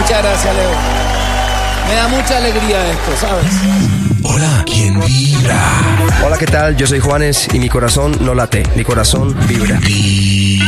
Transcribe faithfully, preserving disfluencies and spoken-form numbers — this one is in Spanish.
Muchas gracias, Leo. Me da mucha alegría esto, ¿sabes? Hola, ¿quién vibra? Hola, ¿qué tal? Yo soy Juanes y mi corazón no late, mi corazón vibra.